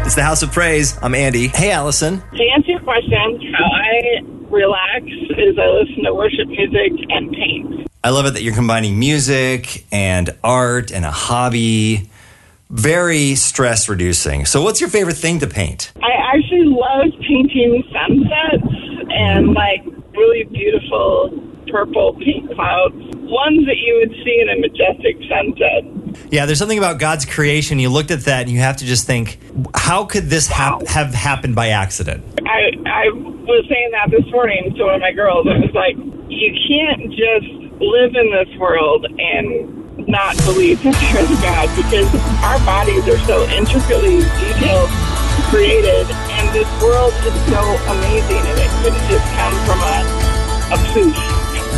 It's the House of Praise. I'm Andy. Hey, Allison. To answer your question, how I relax is I listen to worship music and paint. I love it that you're combining music and art and a hobby. Very stress reducing. So what's your favorite thing to paint? I actually love painting sunsets and really beautiful purple pink clouds. Ones that you would see in a majestic sunset. Yeah, there's something about God's creation. You looked at that and you have to just think, how could this have happened by accident? I was saying that this morning to one of my girls. I was like, you can't just live in this world and not believe that there is God, because our bodies are so intricately detailed, created, and this world is so amazing, and it couldn't just come from a poof.